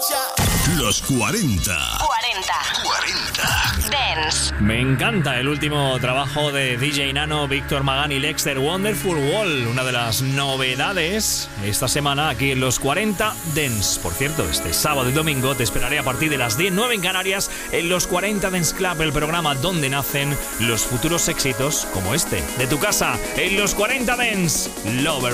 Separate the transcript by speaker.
Speaker 1: Los 40. 40 Dance.
Speaker 2: Me encanta el último trabajo de DJ Nano, Víctor Magán y Lexter, Wonderful Wall, una de las novedades esta semana aquí en Los 40 Dance. Por cierto, este sábado y domingo te esperaré a partir de las 10:09 en Canarias en Los 40 Dance Club, el programa donde nacen los futuros éxitos como este, de tu casa, en Los 40 Dance, Lover